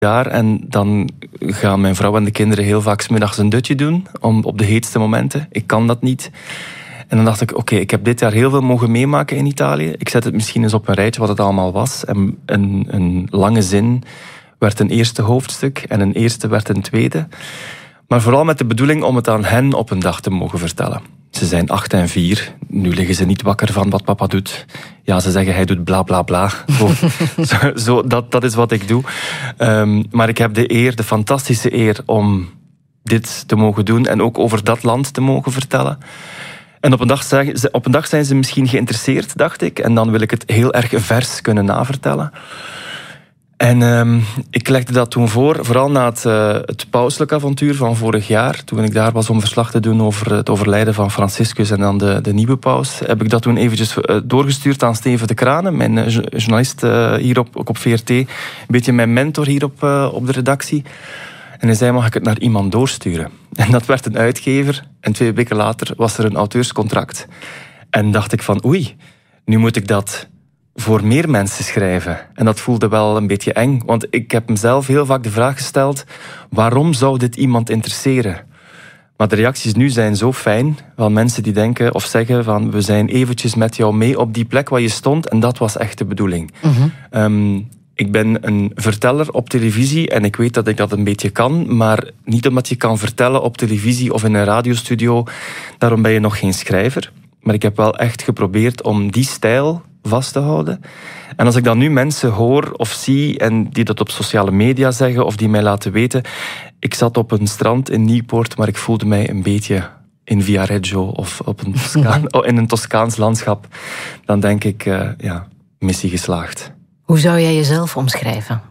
jaar en dan gaan mijn vrouw en de kinderen heel vaak 's middags een dutje doen op de heetste momenten. Ik kan dat niet. En dan dacht ik, oké, ik heb dit jaar heel veel mogen meemaken in Italië. Ik zet het misschien eens op een rijtje wat het allemaal was. En een lange zin werd een eerste hoofdstuk en een eerste werd een tweede. Maar vooral met de bedoeling om het aan hen op een dag te mogen vertellen. Ze zijn 8 en 4. Nu liggen ze niet wakker van wat papa doet. Ja, ze zeggen hij doet bla bla bla. Dat is wat ik doe. Maar ik heb de fantastische eer om dit te mogen doen en ook over dat land te mogen vertellen. En op een dag zijn ze misschien geïnteresseerd, dacht ik. En dan wil ik het heel erg vers kunnen navertellen. En ik legde dat toen voor, vooral na het pauselijk avontuur van vorig jaar. Toen ik daar was om verslag te doen over het overlijden van Franciscus en dan de nieuwe paus, heb ik dat toen eventjes doorgestuurd aan Steven de Kranen, mijn journalist hier op VRT. Een beetje mijn mentor hier op de redactie. En hij zei, mag ik het naar iemand doorsturen? En dat werd een uitgever. En 2 weken later was er een auteurscontract. En dacht ik van, oei, nu moet ik dat voor meer mensen schrijven. En dat voelde wel een beetje eng. Want ik heb mezelf heel vaak de vraag gesteld, waarom zou dit iemand interesseren? Maar de reacties nu zijn zo fijn van mensen die denken of zeggen van, we zijn eventjes met jou mee op die plek waar je stond. En dat was echt de bedoeling. Mm-hmm. Ik ben een verteller op televisie en ik weet dat ik dat een beetje kan, maar niet omdat je kan vertellen op televisie of in een radiostudio, daarom ben je nog geen schrijver. Maar ik heb wel echt geprobeerd om die stijl vast te houden. En als ik dan nu mensen hoor of zie en die dat op sociale media zeggen of die mij laten weten, ik zat op een strand in Nieuwpoort, maar ik voelde mij een beetje in Viareggio of in een Toscaans landschap, dan denk ik, missie geslaagd. Hoe zou jij jezelf omschrijven?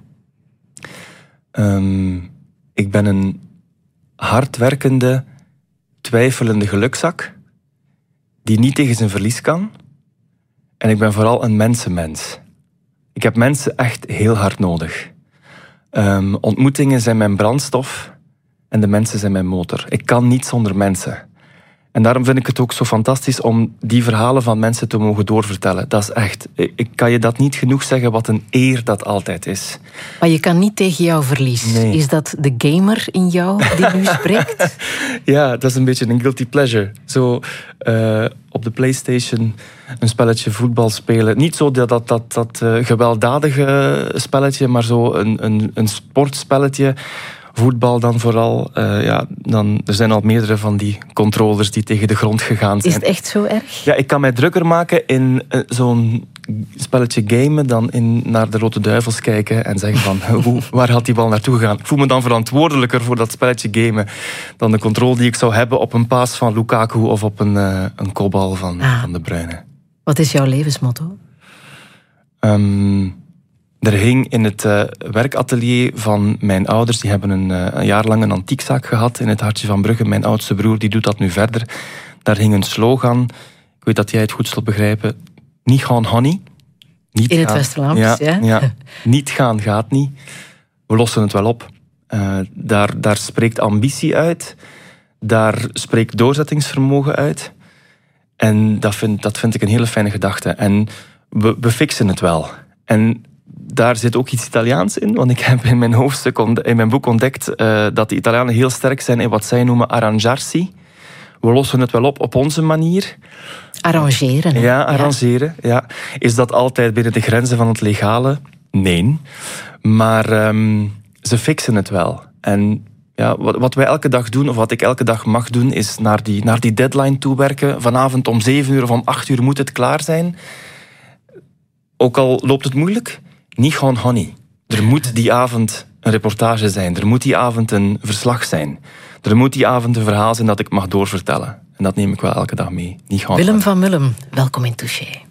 Ik ben een hardwerkende, twijfelende gelukzak die niet tegen zijn verlies kan. En ik ben vooral een mensenmens. Ik heb mensen echt heel hard nodig. Ontmoetingen zijn mijn brandstof en de mensen zijn mijn motor. Ik kan niet zonder mensen. En daarom vind ik het ook zo fantastisch om die verhalen van mensen te mogen doorvertellen. Dat is echt, ik kan je dat niet genoeg zeggen, wat een eer dat altijd is. Maar je kan niet tegen jouw verlies. Nee. Is dat de gamer in jou die nu spreekt? Ja, dat is een beetje een guilty pleasure. Zo op de PlayStation een spelletje voetbal spelen. Niet zo dat gewelddadige spelletje, maar zo een sportspelletje. Voetbal dan vooral. Er zijn al meerdere van die controllers die tegen de grond gegaan zijn. Is het echt zo erg? Ja, ik kan mij drukker maken in zo'n spelletje gamen dan naar de Rode Duivels kijken en zeggen van, waar had die bal naartoe gegaan? Ik voel me dan verantwoordelijker voor dat spelletje gamen dan de controle die ik zou hebben op een paas van Lukaku of op een kopbal van De Bruyne. Wat is jouw levensmotto? Er hing in het werkatelier van mijn ouders, die hebben een jaar lang een antiekzaak gehad in het hartje van Brugge. Mijn oudste broer die doet dat nu verder. Daar hing een slogan, ik weet dat jij het goed zult begrijpen, niet gaan, honey. Niet in gaan. Het West-Vlaams, ja. Niet gaan gaat niet. We lossen het wel op. Daar spreekt ambitie uit. Daar spreekt doorzettingsvermogen uit. En dat vind ik een hele fijne gedachte. En we fixen het wel. En daar zit ook iets Italiaans in, want ik heb in mijn hoofdstuk, in mijn boek ontdekt dat de Italianen heel sterk zijn in wat zij noemen arrangiarsi. We lossen het wel op onze manier. Arrangeren. Hè? Ja, arrangeren. Ja. Is dat altijd binnen de grenzen van het legale? Nee. Maar ze fixen het wel. En ja, wat wij elke dag doen, of wat ik elke dag mag doen, is naar die deadline toewerken. Vanavond om 7 uur of om 8 uur moet het klaar zijn. Ook al loopt het moeilijk, niet gewoon honey. Er moet die avond een reportage zijn. Er moet die avond een verslag zijn. Er moet die avond een verhaal zijn dat ik mag doorvertellen. En dat neem ik wel elke dag mee. Niet gewoon Willem van Mullem, welkom in Touché.